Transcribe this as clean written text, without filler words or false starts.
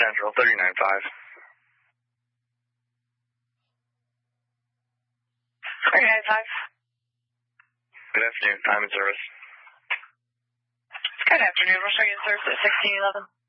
Central, 39.5. Good afternoon, time and service. Good afternoon. We'll show you in service at 1611.